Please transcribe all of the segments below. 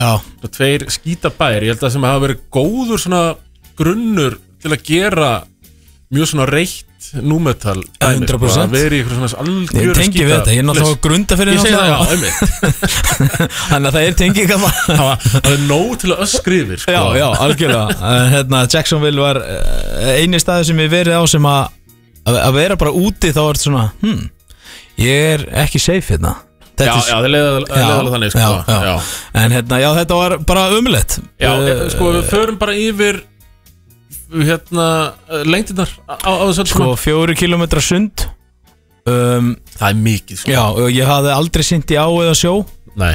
Tveir skítabæir, ég held að sem hafa verið góður svona grunnur til að gera mjög svona reitt númetal 100% verið í eitthvað svona algjöru Ég tengi við þetta, ég er náttúrulega á grunda fyrir Ég segi það, já, einmitt Þannig að það er tenging Það er nóg til að öskrifir sko. Já, algjörlega Jacksonville var eini staði sem ég verið á sem að vera bara úti þá er þetta svona ég er ekki safe hérna Já, það er leiðalega þannig sko. já. En þetta var bara umlegt Já, sko, við förum bara yfir lengdirnar á þessu sko 4 kilometra sund það er mikið sko. Já, og ég hafði aldrei synt í á eða sjó Nei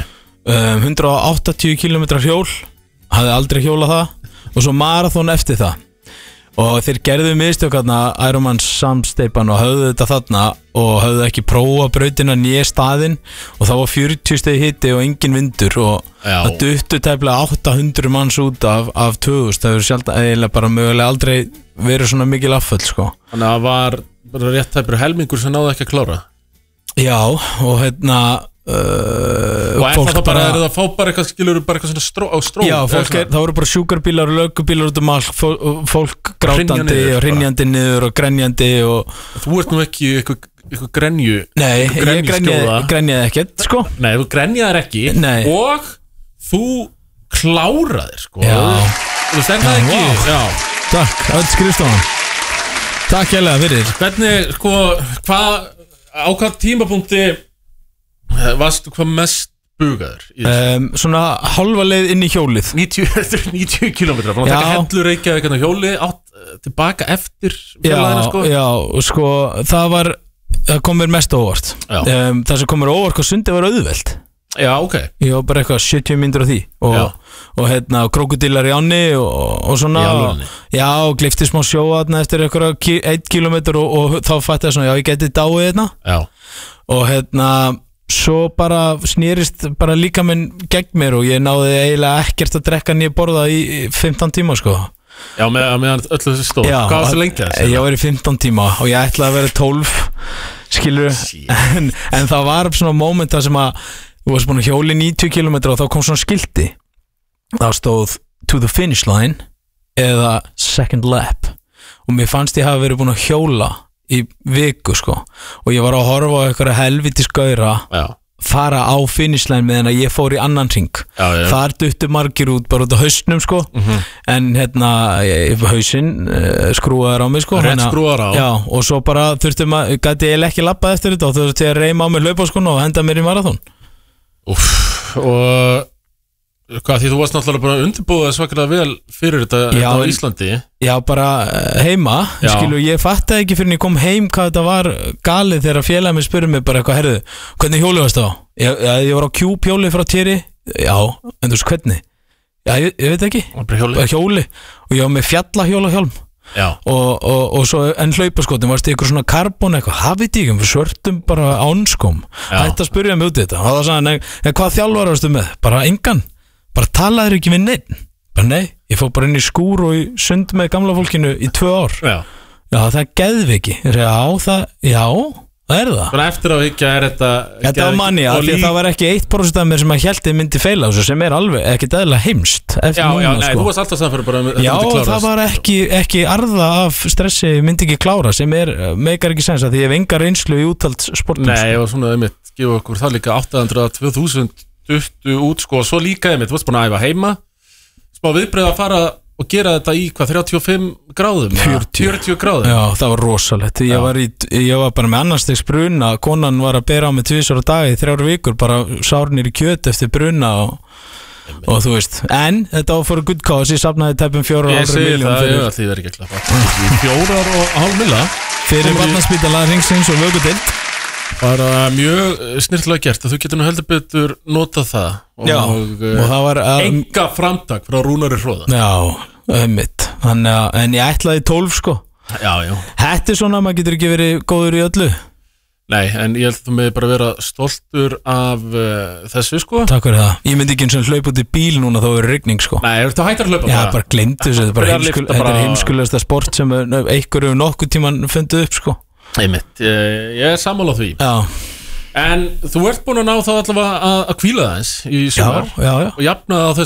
180 kilometra hjól hafði aldrei hjólað það og svo marathon eftir það og þeir gerðu mistökarna Ironman samsteipan og höfðu þetta þarna og höfðu ekki prófa brautina nýja staðinn og það var 40 stegi hiti og engin vindur og það duttu tæplega 800 manns út af 2000 það hefur sjálf eiginlega bara mögulega aldrei verið svona mikil afföll sko. Þannig að það var bara rétt tæpur helmingur sem náðu ekki að klára Já og og það bara er það að fá bara eitthvað skilur bara eitthvað svona stró Já, það voru bara sjúkarbílar og löggubílar út allt fólk grátandi og hrynjandi niður og grenjandi og Þú ert nú ekki eitthvað grenju Nei, ég grenjaði ekkert sko Nei, þú grenjaðir ekki og þú kláraðir sko Þú stendur það ekki Já, takk, öll skrifstofan Takk hérlega fyrir Hvernig, sko, á hvað tímapunkti varstu hvað mest bugaður? Svona halva leið inn í hjólið 90 kilometra Þannig að taka hellur Reykjavík á hjóli tilbaka eftir sko. Já, sko, það kom mér mest óvart Það sem kom mér óvart hvað sundi var auðvelt Já, ok Ég var bara eitthvað 70 mínútur á því og krókudílar í ánni og svona og gleypti smá sjó eftir eitthvað 1 kilometr og þá fætti það svona, ég geti dáið hérna og svo bara snýrist bara líka minn gegn mér og ég náði eiginlega ekkert að drekka nýja borða í 15 tíma sko Já, meðan öllu þessi stóð Hvað var það lengi þessi? Ég var í 15 tíma og ég ætlaði að vera 12 skilur en það var svona mómenta sem að þú varst búin að hjóli 90 km og þá kom svona skilti þá stóð to the finish line eða second lap og mér fannst ég hafa verið búin að hjóla í viku sko og ég var að horfa á eitthvað helvitis gaura fara á finish line meðan að ég fór í annan hring þar duttu margir út bara út á hausnum sko en hausinn skrúaður á mig sko rétt skrúaður á og svo bara þurftum að gæti ég ekki labbað eftir þetta og þurfti að reyma á mig hlaupaskona og henda mér í marathon og hvað, því þú varst náttúrulega bara undirbúið svakalega vel fyrir þetta á Íslandi Já, bara heima skilu, ég fatti ekki fyrir en ég kom heim hvað þetta var galið þegar félagið mér spurði mig bara eitthvað, herðu, hvernig hjóli varst þá? Ég var á Cube hjóli frá Týri Já, en þú veist hvernig? Já, ég veit ekki hjóli og ég var með fjallahjólahjálm og svo en hlaupaskotin varst ykkur svona karbon eitthvað, hafið ég ekki svörtum bara ánskom hætti að spyrja mig út í þetta og það sagði, en hvað þjálfara varstu með? Bara engan bara talaður ekki við neinn bara nei, ég fór bara inn í skúr og í sund með gamla fólkinu í 2 ár já það er geðviki það er það bara eftir á higgja er þetta var manni, af því að það var ekki 1% af mér sem að héldi myndi feila þessu sem er alveg ekki dæðilega heimst þú varst alltaf samfæður bara já, það var ekki arða af stressi myndi ekki klára sem meikar ekki sens að því ég hef enga reynslu í úttalt sportum nei, og svona gefa okkur það líka 800-2000 duttu út sko, og svo líka þú varst búin að æfa heima smá viðbröð að fara og gera þetta í hvað 35 gráðum 40 gráðum já, það var rosalegt ég var bara með annarstegs bruna konan var að bera á mig 2 á dag í 3 vikur bara sárnir í kjöt eftir bruna og þú veist en þetta var fyrir good cause ég safnaði tæpum 4,5 miljón fyrir því það er ekki að klappa 4,5 milljón fyrir Vatnaspítala Hringsins og Vögudeild bara mjög snirtilega gert að þú getur nú heldur betur notað það og það var enga framtak frá Rúnari Hróða mitt en ég ætlaði 12 sko já þetta er svona að maður getur ekki verið góður í öllu nei, en ég held að þú með bara vera stoltur af þessu sko takk fyrir það, ég myndi ekki eins og hlaupa út í bíl núna þá er rigning sko nei, þú hættar að hlaupa já, bara gleymdu þessu, þetta er heimskulegasta sport sem einhverju nokkuð tíman fundið upp sko ég er sammála því já En þú ert búin að ná þá allavega að hvíla það eins í sumar já. Og jafna það á